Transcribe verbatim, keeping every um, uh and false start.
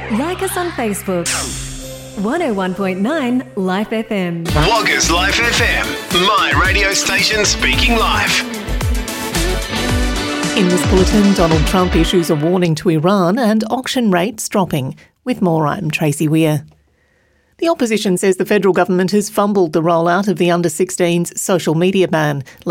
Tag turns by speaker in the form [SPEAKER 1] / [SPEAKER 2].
[SPEAKER 1] Like us on Facebook. one oh one point nine Life F M.
[SPEAKER 2] Wagga's Life F M. My radio station speaking live.
[SPEAKER 3] In this bulletin, Donald Trump issues a warning to Iran and auction rates dropping. With more, I'm Tracy Weir. The opposition says the federal government has fumbled the rollout of the under sixteens social media ban.